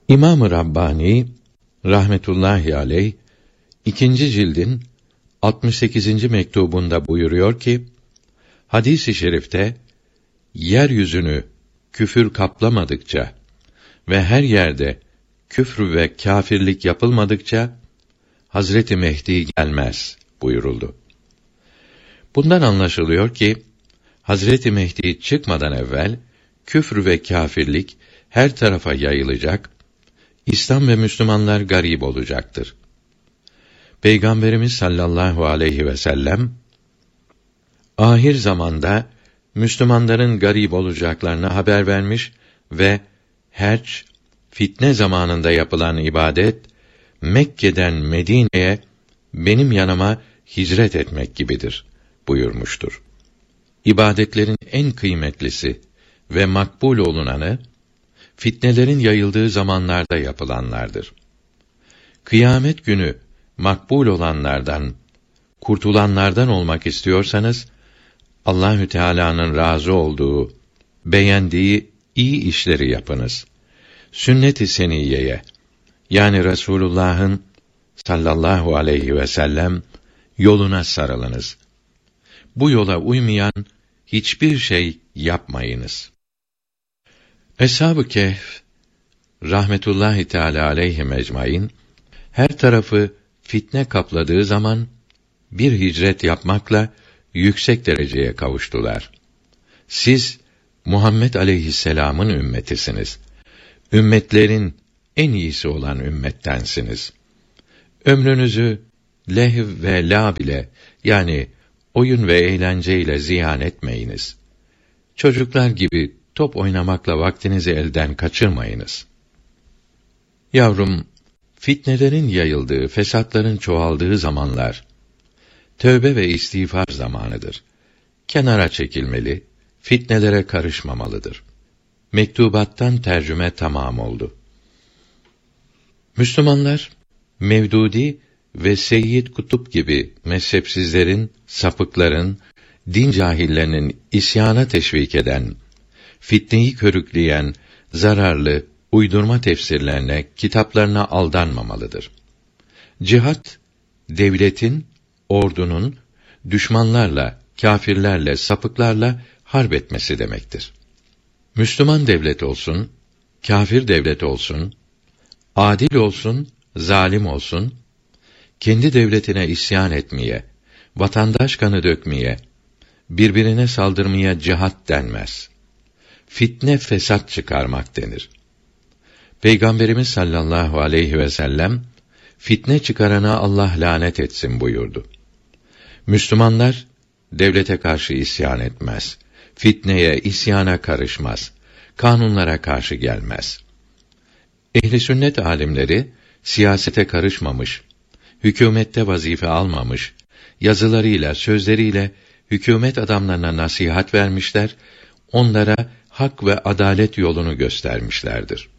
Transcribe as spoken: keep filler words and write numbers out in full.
İmam-ı Rabbani rahmetullahi aleyh ikinci cildin altmış sekizinci mektubunda buyuruyor ki, hadis-i şerifte yeryüzünü küfür kaplamadıkça ve her yerde küfür ve kâfirlik yapılmadıkça Hazreti Mehdi gelmez buyuruldu. Bundan anlaşılıyor ki Hazreti Mehdi çıkmadan evvel küfür ve kâfirlik her tarafa yayılacak, İslam ve Müslümanlar garip olacaktır. Peygamberimiz sallallahu aleyhi ve sellem ahir zamanda Müslümanların garip olacaklarına haber vermiş ve hac, fitne zamanında yapılan ibadet, Mekke'den Medine'ye benim yanıma hicret etmek gibidir buyurmuştur. İbadetlerin en kıymetlisi ve makbul olunanı, fitnelerin yayıldığı zamanlarda yapılanlardır. Kıyamet günü makbul olanlardan, kurtulanlardan olmak istiyorsanız, Allahü Teala'nın razı olduğu, beğendiği iyi işleri yapınız. Sünnet-i seniyeye, yani Resulullah'ın sallallahu aleyhi ve sellem yoluna sarılınız. Bu yola uymayan hiçbir şey yapmayınız. Eshab-ı Kehf rahmetullahi teâlâ aleyhim ecmaîn her tarafı fitne kapladığı zaman bir hicret yapmakla yüksek dereceye kavuştular. Siz Muhammed aleyhisselam'ın ümmetisiniz. Ümmetlerin en iyisi olan ümmettensiniz. Ömrünüzü lehv ve lâb ile, yani oyun ve eğlenceyle ziyan etmeyiniz. Çocuklar gibi top oynamakla vaktinizi elden kaçırmayınız. Yavrum, fitnelerin yayıldığı, fesatların çoğaldığı zamanlar, tövbe ve istiğfar zamanıdır. Kenara çekilmeli, fitnelere karışmamalıdır. Mektubattan tercüme tamam oldu. Müslümanlar, Mevdudi ve Seyyid Kutup gibi mezhepsizlerin, sapıkların, din cahillerinin isyana teşvik eden, fitneyi körükleyen, zararlı, uydurma tefsirlerine, kitaplarına aldanmamalıdır. Cihat, devletin, ordunun, düşmanlarla, kâfirlerle, sapıklarla harp etmesi demektir. Müslüman devlet olsun, kâfir devlet olsun, adil olsun, zalim olsun, kendi devletine isyan etmeye, vatandaş kanı dökmeye, birbirine saldırmaya cihat denmez. Fitne fesat çıkarmak denir. Peygamberimiz sallallahu aleyhi ve sellem fitne çıkarana Allah lanet etsin buyurdu. Müslümanlar devlete karşı isyan etmez. Fitneye, isyana karışmaz. Kanunlara karşı gelmez. Ehli sünnet alimleri siyasete karışmamış, hükümette vazife almamış, yazılarıyla, sözleriyle hükümet adamlarına nasihat vermişler, onlara hak ve adalet yolunu göstermişlerdir.